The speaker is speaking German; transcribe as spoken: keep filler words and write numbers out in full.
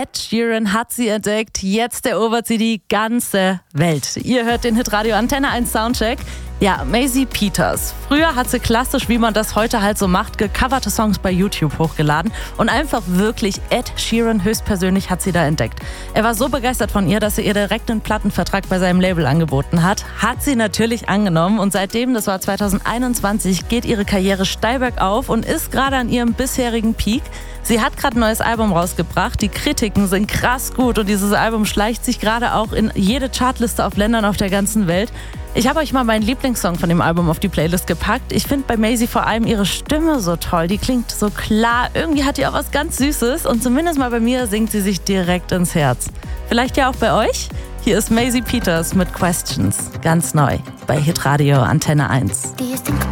Ed Sheeran hat sie entdeckt. Jetzt erobert sie die ganze Welt. Ihr hört den Hitradio Antenne eins Soundcheck. Ja, Maisie Peters. Früher hat sie klassisch, wie man das heute halt so macht, gecoverte Songs bei YouTube hochgeladen. Und einfach wirklich Ed Sheeran höchstpersönlich hat sie da entdeckt. Er war so begeistert von ihr, dass er ihr direkt einen Plattenvertrag bei seinem Label angeboten hat. Hat sie natürlich angenommen. Und seitdem, das war zwanzig einundzwanzig, geht ihre Karriere steil bergauf und ist gerade an ihrem bisherigen Peak. Sie hat gerade ein neues Album rausgebracht. Die Kritiken sind krass gut und dieses Album schleicht sich gerade auch in jede Chartliste auf Ländern auf der ganzen Welt. Ich habe euch mal meinen Lieblingssong von dem Album auf die Playlist gepackt. Ich finde bei Maisie vor allem ihre Stimme so toll. Die klingt so klar. Irgendwie hat die auch was ganz Süßes. Und zumindest mal bei mir singt sie sich direkt ins Herz. Vielleicht ja auch bei euch? Hier ist Maisie Peters mit Questions. Ganz neu bei Hitradio Antenne eins.